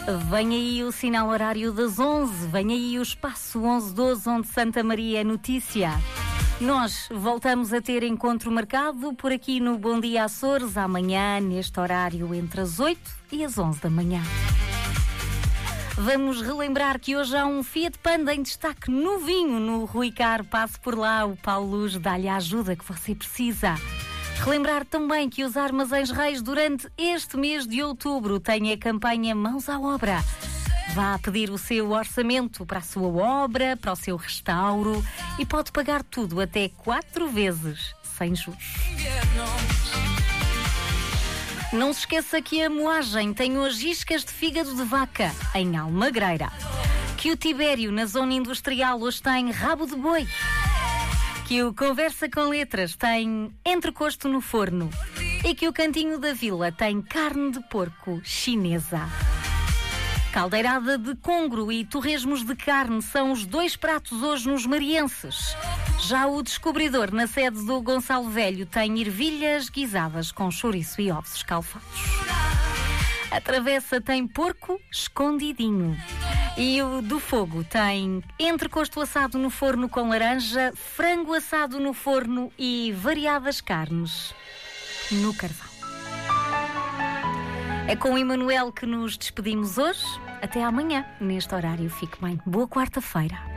Vem aí o sinal horário das 11, vem aí o espaço 1112, onde Santa Maria é notícia. Nós voltamos a ter encontro marcado por aqui no Bom Dia Açores, amanhã, neste horário entre as 8 e as 11 da manhã. Vamos relembrar que hoje há um Fiat Panda em destaque novinho no Rui Car. Passe por lá, o Paulo Luz dá-lhe a ajuda que você precisa. Relembrar também que os Armazéns Reis durante este mês de outubro têm a campanha Mãos à Obra. Vá pedir o seu orçamento para a sua obra, para o seu restauro e pode pagar tudo até 4 vezes, sem juros. Não se esqueça que a Moagem tem hoje iscas de fígado de vaca, em Almagreira. Que o Tibério, na zona industrial, hoje tem rabo de boi. Que o Conversa com Letras tem entrecosto no forno. E que o Cantinho da Vila tem carne de porco chinesa. Caldeirada de congro e torresmos de carne são os 2 pratos hoje nos Marienses. Já o Descobridor, na sede do Gonçalo Velho, tem ervilhas guisadas com chouriço e ovos escalfados. A Travessa tem porco escondidinho. E o do Fogo tem entrecosto assado no forno com laranja, frango assado no forno e variadas carnes no carvão. É com o Emanuel que nos despedimos hoje. Até amanhã, neste horário. Fique bem. Boa quarta-feira.